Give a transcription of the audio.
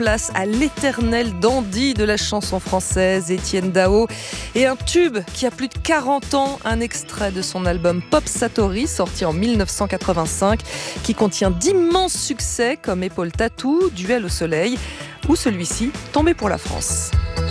Place à l'éternel dandy de la chanson française, Étienne Dao, et un tube qui a plus de 40 ans, un extrait de son album Pop Satori, sorti en 1985, qui contient d'immenses succès comme Épaule Tatou, Duel au soleil, ou celui-ci, Tombé pour la France.